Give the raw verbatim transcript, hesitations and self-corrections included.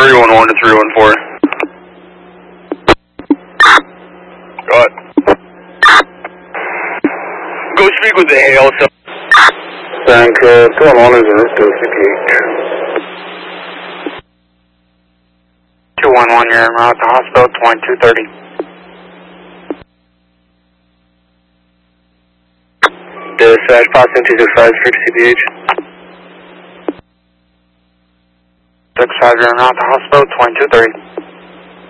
three one one to three one four. Go ahead. Go speak with the Hale. Thank you. two one one is in two sixty-eight. two one one, you're en route to hospital, twenty-two thirty. Dispatch, passing two six five, six C B H. six five, you're en route to hospital, twenty-two thirty.